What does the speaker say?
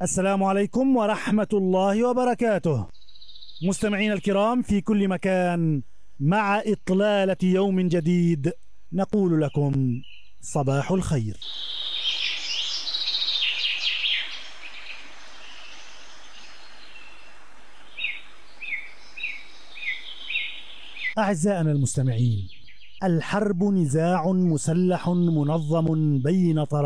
السلام عليكم ورحمة الله وبركاته. مستمعينا الكرام في كل مكان، مع إطلالة يوم جديد نقول لكم صباح الخير. أعزائنا المستمعين، الحرب نزاع مسلح منظم بين طرفين